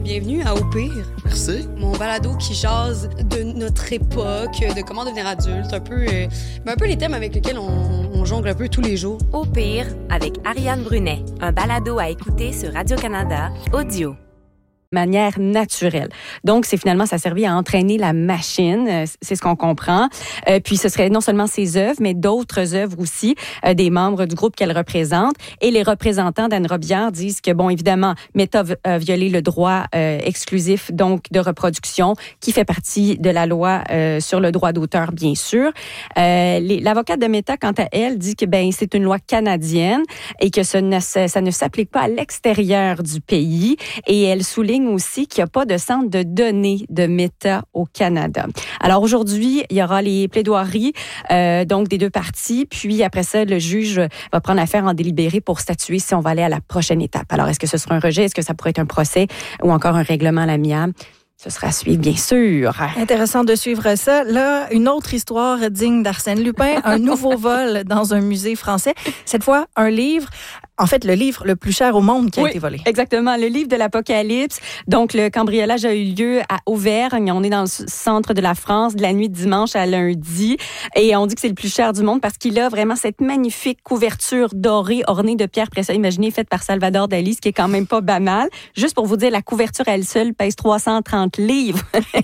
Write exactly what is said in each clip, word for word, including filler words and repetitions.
Bienvenue à Au pire. Merci. Mon balado qui jase de notre époque, de comment devenir adulte, un peu, euh, un peu les thèmes avec lesquels on, on jongle un peu tous les jours. Au pire, avec Ariane Brunet, un balado à écouter sur Radio-Canada, audio. Manière naturelle. Donc, c'est finalement, ça servait à entraîner la machine, euh, c'est ce qu'on comprend. Euh, puis, ce serait non seulement ses œuvres, mais d'autres œuvres aussi, euh, des membres du groupe qu'elle représente. Et les représentants d'Anne Robillard disent que, bon, évidemment, Meta a violé le droit euh, exclusif, donc, de reproduction, qui fait partie de la loi euh, sur le droit d'auteur, bien sûr. Euh, les, l'avocate de Meta, quant à elle, dit que, ben, c'est une loi canadienne et que ça ne, ça ne s'applique pas à l'extérieur du pays. Et elle souligne aussi qu'il n'y a pas de centre de données de Meta au Canada. Alors aujourd'hui, il y aura les plaidoiries euh, donc des deux parties, puis après ça, le juge va prendre l'affaire en délibéré pour statuer si on va aller à la prochaine étape. Alors, est-ce que ce sera un rejet, est-ce que ça pourrait être un procès ou encore un règlement à l'amiable? Ce sera à suivre, bien sûr. Intéressant de suivre ça. Là, une autre histoire digne d'Arsène Lupin, un nouveau vol dans un musée français. Cette fois, un livre, en fait, le livre le plus cher au monde qui a oui, été volé. Exactement, le livre de l'Apocalypse. Donc, le cambriolage a eu lieu à Auvergne. On est dans le centre de la France, de la nuit de dimanche à lundi. Et on dit que c'est le plus cher du monde parce qu'il a vraiment cette magnifique couverture dorée ornée de pierres précieuses. Imaginez, faite par Salvador Dali, ce qui est quand même pas banal. Juste pour vous dire, la couverture à elle seule pèse trois cent trente livres.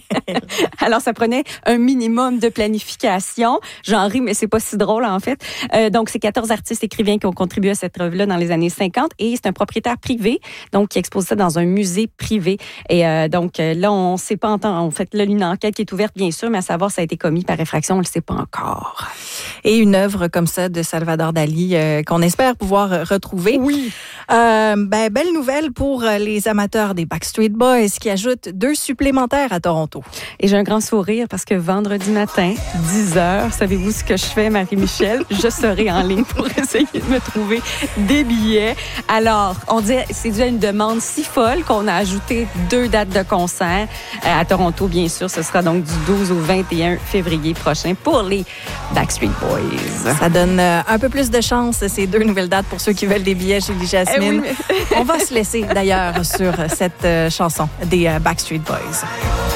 Alors, ça prenait un minimum de planification. J'en ris, mais c'est pas si drôle, en fait. Euh, donc, c'est quatorze artistes écrivains qui ont contribué à cette œuvre-là dans les années cinquante et c'est un propriétaire privé, donc, qui expose ça dans un musée privé. Et euh, donc, là, on ne sait pas, en fait, là, une enquête qui est ouverte, bien sûr, mais à savoir si ça a été commis par effraction, on ne le sait pas encore. Et une œuvre comme ça de Salvador Dali euh, qu'on espère pouvoir retrouver. Oui. Euh, ben, belle nouvelle pour les amateurs des Backstreet Boys qui ajoutent deux supplémentaires à Toronto. Et j'ai un grand sourire parce que vendredi matin, dix heures, savez-vous ce que je fais, Marie-Michel? Je serai en ligne pour essayer de me trouver des billets. Alors, on dit, c'est dû à une demande si folle qu'on a ajouté deux dates de concert à Toronto, bien sûr. Ce sera donc du douze au vingt et un février prochain pour les Backstreet Boys. Ça donne euh, un peu plus de chance, ces deux nouvelles dates pour ceux qui veulent des billets chez Jasmine. Eh oui, mais... On va se laisser d'ailleurs sur cette euh, chanson des euh, Backstreet Boys.